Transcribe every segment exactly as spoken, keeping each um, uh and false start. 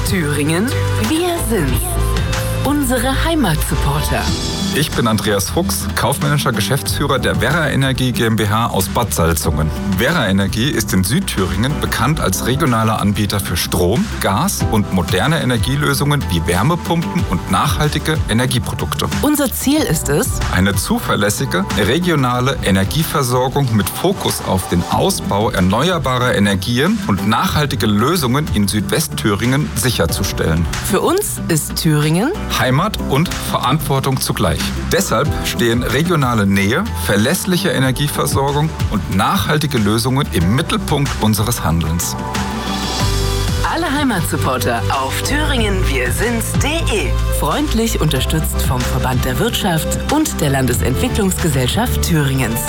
Thüringen, wir sind's. Unsere Heimatsupporter. Ich bin Andreas Fuchs, kaufmännischer Geschäftsführer der Werra Energie GmbH aus Bad Salzungen. Werra Energie ist in Südthüringen bekannt als regionaler Anbieter für Strom, Gas und moderne Energielösungen wie Wärmepumpen und nachhaltige Energieprodukte. Unser Ziel ist es, eine zuverlässige, regionale Energieversorgung mit Fokus auf den Ausbau erneuerbarer Energien und nachhaltige Lösungen in Südwestthüringen sicherzustellen. Für uns ist Thüringen Heimat und Verantwortung zugleich. Deshalb stehen regionale Nähe, verlässliche Energieversorgung und nachhaltige Lösungen im Mittelpunkt unseres Handelns. Alle Heimatsupporter auf thüringen wir sind's punkt de. Freundlich unterstützt vom Verband der Wirtschaft und der Landesentwicklungsgesellschaft Thüringens.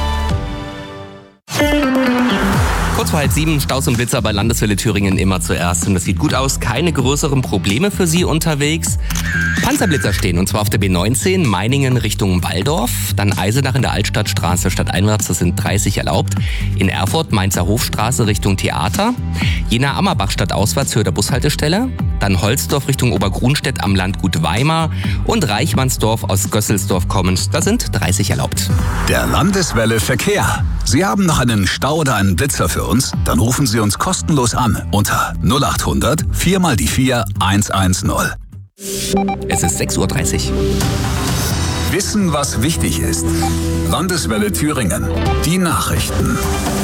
Kurz vor halb sieben, Staus und Blitzer bei Landeswelle Thüringen immer zuerst. Und das sieht gut aus, keine größeren Probleme für Sie unterwegs. Panzerblitzer stehen, und zwar auf der B neunzehn, Meiningen Richtung Walldorf. Dann Eisenach in der Altstadtstraße stadteinwärts, das sind dreißig erlaubt. In Erfurt Mainzer Hofstraße Richtung Theater. Jena-Ammerbach stadtauswärts, Höhe der Bushaltestelle. Dann Holzdorf Richtung Obergrunstedt am Landgut Weimar. Und Reichmannsdorf aus Gösselsdorf kommend, da sind dreißig erlaubt. Der Landeswelle Verkehr. Sie haben noch einen Stau oder einen Blitzer für uns? Dann rufen Sie uns kostenlos an unter null acht hundert vier mal die vier eins eins null. Es ist sechs Uhr dreißig. Wissen, was wichtig ist. Landeswelle Thüringen. Die Nachrichten.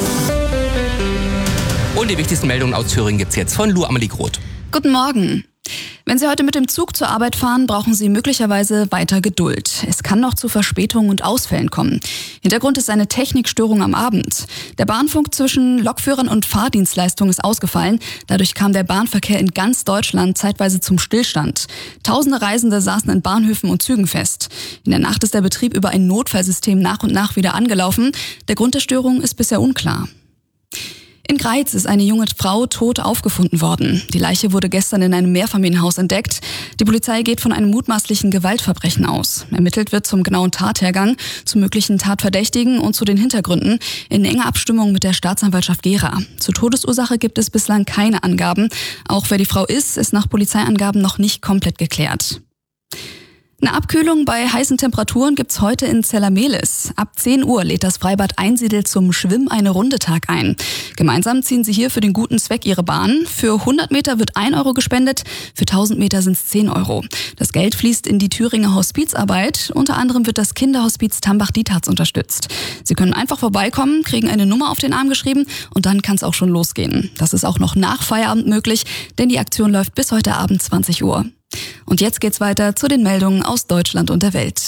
Und die wichtigsten Meldungen aus Thüringen gibt's jetzt von Lu Amelie Groth. Guten Morgen. Wenn Sie heute mit dem Zug zur Arbeit fahren, brauchen Sie möglicherweise weiter Geduld. Es kann noch zu Verspätungen und Ausfällen kommen. Hintergrund ist eine Technikstörung am Abend. Der Bahnfunk zwischen Lokführern und Fahrdienstleistungen ist ausgefallen. Dadurch kam der Bahnverkehr in ganz Deutschland zeitweise zum Stillstand. Tausende Reisende saßen in Bahnhöfen und Zügen fest. In der Nacht ist der Betrieb über ein Notfallsystem nach und nach wieder angelaufen. Der Grund der Störung ist bisher unklar. In Greiz ist eine junge Frau tot aufgefunden worden. Die Leiche wurde gestern in einem Mehrfamilienhaus entdeckt. Die Polizei geht von einem mutmaßlichen Gewaltverbrechen aus. Ermittelt wird zum genauen Tathergang, zu möglichen Tatverdächtigen und zu den Hintergründen in enger Abstimmung mit der Staatsanwaltschaft Gera. Zur Todesursache gibt es bislang keine Angaben. Auch wer die Frau ist, ist nach Polizeiangaben noch nicht komplett geklärt. Eine Abkühlung bei heißen Temperaturen gibt's heute in Zellamelis. Ab zehn Uhr lädt das Freibad Einsiedel zum Schwimm-eine-Runde-Tag ein. Gemeinsam ziehen sie hier für den guten Zweck ihre Bahn. Für hundert Meter wird ein Euro gespendet, für tausend Meter sind's zehn Euro. Das Geld fließt in die Thüringer Hospizarbeit. Unter anderem wird das Kinderhospiz Tambach-Dietharz unterstützt. Sie können einfach vorbeikommen, kriegen eine Nummer auf den Arm geschrieben und dann kann's auch schon losgehen. Das ist auch noch nach Feierabend möglich, denn die Aktion läuft bis heute Abend zwanzig Uhr. Und jetzt geht's weiter zu den Meldungen aus Deutschland und der Welt.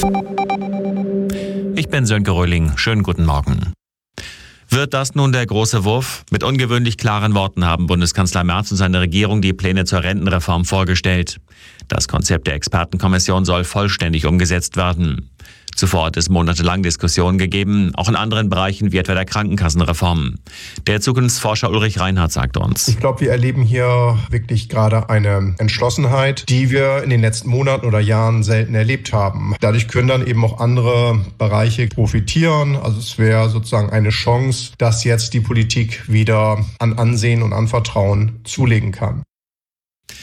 Ich bin Sönke Röhling. Schönen guten Morgen. Wird das nun der große Wurf? Mit ungewöhnlich klaren Worten haben Bundeskanzler Merz und seine Regierung die Pläne zur Rentenreform vorgestellt. Das Konzept der Expertenkommission soll vollständig umgesetzt werden. Zuvor hat es monatelang Diskussionen gegeben, auch in anderen Bereichen wie etwa der Krankenkassenreform. Der Zukunftsforscher Ulrich Reinhardt sagt uns: Ich glaube, wir erleben hier wirklich gerade eine Entschlossenheit, die wir in den letzten Monaten oder Jahren selten erlebt haben. Dadurch können dann eben auch andere Bereiche profitieren. Also es wäre sozusagen eine Chance, dass jetzt die Politik wieder an Ansehen und an Vertrauen zulegen kann.